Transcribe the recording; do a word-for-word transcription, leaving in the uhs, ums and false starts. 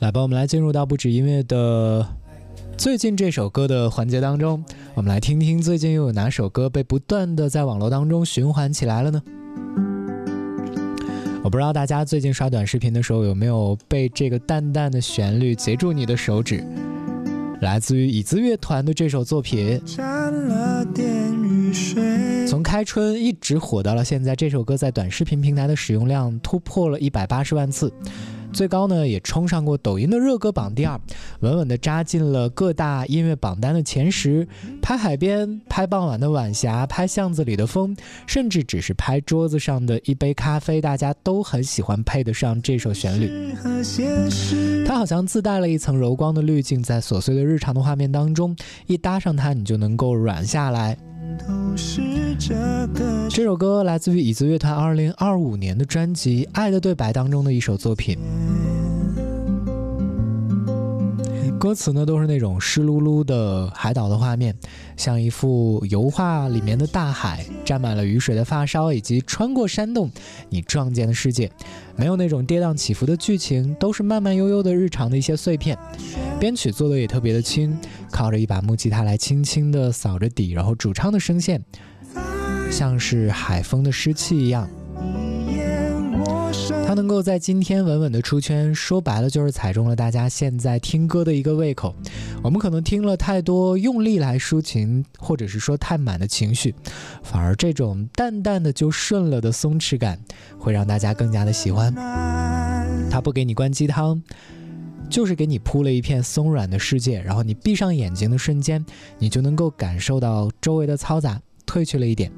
来吧，我们来进入到不止音乐的最近这首歌的环节当中，我们来听听最近又有哪首歌被不断的在网络当中循环起来了呢？我不知道大家最近刷短视频的时候有没有被这个淡淡的旋律截住你的手指，来自于椅子乐团的这首作品，从开春一直火到了现在，这首歌在短视频平台的使用量突破了一百八十万次，最高呢也冲上过抖音的热歌榜第二，稳稳地扎进了各大音乐榜单的前十。拍海边，拍傍晚的晚霞，拍巷子里的风，甚至只是拍桌子上的一杯咖啡，大家都很喜欢配得上这首旋律。它好像自带了一层柔光的滤镜，在琐碎的日常的画面当中，一搭上它，你就能够软下来。这首歌来自于椅子乐团二零二五年的专辑《爱的对白》当中的一首作品，歌词呢都是那种湿漉漉的海岛的画面，像一幅油画里面的大海，沾满了雨水的发梢，以及穿过山洞你撞见的世界，没有那种跌宕起伏的剧情，都是慢慢悠悠的日常的一些碎片。编曲做的也特别的轻，靠着一把木吉他来轻轻的扫着底，然后主唱的声线像是海风的湿气一样，它能够在今天稳稳的出圈，说白了就是踩中了大家现在听歌的一个胃口。我们可能听了太多用力来抒情，或者是说太满的情绪，反而这种淡淡的就顺了的松弛感会让大家更加的喜欢。它不给你灌鸡汤，就是给你铺了一片松软的世界，然后你闭上眼睛的瞬间，你就能够感受到周围的嘈杂退去了一点，